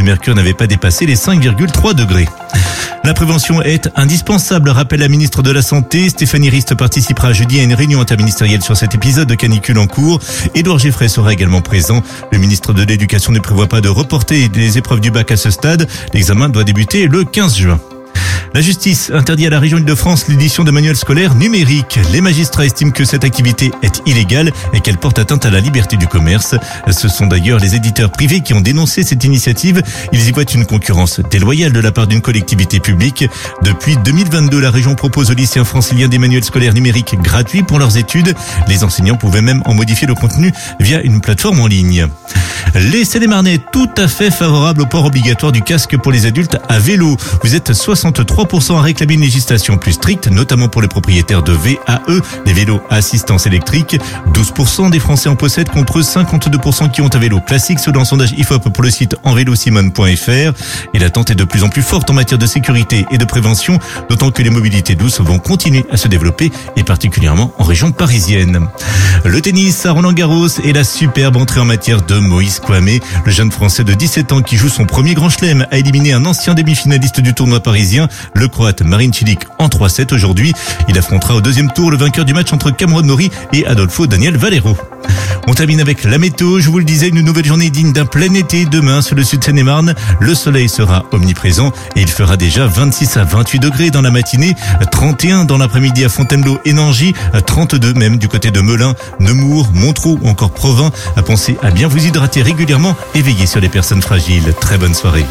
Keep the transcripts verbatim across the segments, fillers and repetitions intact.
Le mercure n'avait pas dépassé les cinq virgule trois degrés. La prévention est indispensable, rappelle la ministre de la Santé. Stéphanie Rist participera jeudi à une réunion interministérielle sur cet épisode de canicule en cours. Édouard Geffray sera également présent. Le ministre de l'Éducation ne prévoit pas de reporter les épreuves du bac à ce stade. L'examen doit débuter le quinze juin. La justice interdit à la région Île-de-France l'édition de manuels scolaires numériques. Les magistrats estiment que cette activité est illégale et qu'elle porte atteinte à la liberté du commerce. Ce sont d'ailleurs les éditeurs privés qui ont dénoncé cette initiative. Ils y voient une concurrence déloyale de la part d'une collectivité publique. Depuis deux mille vingt-deux, la région propose aux lycéens franciliens des manuels scolaires numériques gratuits pour leurs études. Les enseignants pouvaient même en modifier le contenu via une plateforme en ligne. Les Seine-et-Marnais, tout à fait favorables au port obligatoire du casque pour les adultes à vélo. Vous êtes soixante-trois pour cent à réclamer une législation plus stricte, notamment pour les propriétaires de V A E, les vélos à assistance électrique. douze pour cent des Français en possèdent contre cinquante-deux pour cent qui ont un vélo classique, selon un sondage I F O P pour le site envélosimone point F R. Et l'attente est de plus en plus forte en matière de sécurité et de prévention, d'autant que les mobilités douces vont continuer à se développer, et particulièrement en région parisienne. Le tennis à Roland-Garros et la superbe entrée en matière de Moïse Kouamé. Le jeune Français de dix-sept ans qui joue son premier grand chelem a éliminé un ancien demi-finaliste du tournoi parisien, le Croate Marin Cilic, en trois sept aujourd'hui. Il affrontera au deuxième tour le vainqueur du match entre Cameron Norrie et Adolfo Daniel Valero. On termine avec la météo. Je vous le disais, une nouvelle journée digne d'un plein été demain sur le sud Seine-et-Marne. Le soleil sera omniprésent et il fera déjà vingt-six à vingt-huit degrés dans la matinée, trente et un dans l'après-midi à Fontainebleau et Nangy, trente-deux même du côté de Melun, Nemours, Montreux ou encore Provins. À penser à bien vous hydrater régulièrement et veiller sur les personnes fragiles. Très bonne soirée.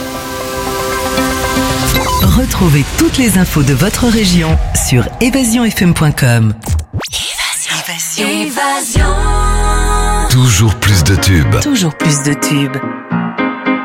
Retrouvez toutes les infos de votre région sur évasion f m point com. Évasion. Évasion. Toujours plus de tubes. Toujours plus de tubes.